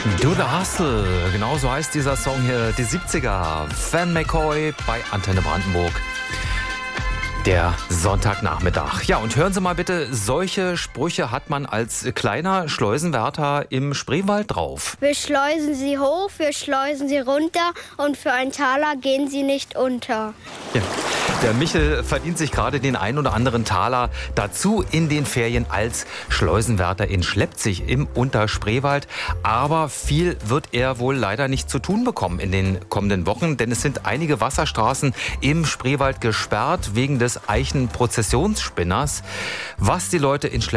Do the Hustle, genau so heißt dieser Song hier, die 70er. Van McCoy bei Antenne Brandenburg. Der Sonntagnachmittag. Ja, und hören Sie mal bitte, solche Sprüche hat man als kleiner Schleusenwärter im Spreewald drauf. Wir schleusen sie hoch, wir schleusen sie runter und für einen Taler gehen sie nicht unter. Ja. Der Michel verdient sich gerade den ein oder anderen Taler dazu in den Ferien als Schleusenwärter in Schleppzig im Unterspreewald. Aber viel wird er wohl leider nicht zu tun bekommen in den kommenden Wochen, denn es sind einige Wasserstraßen im Spreewald gesperrt wegen des Eichenprozessionsspinners. Was die Leute in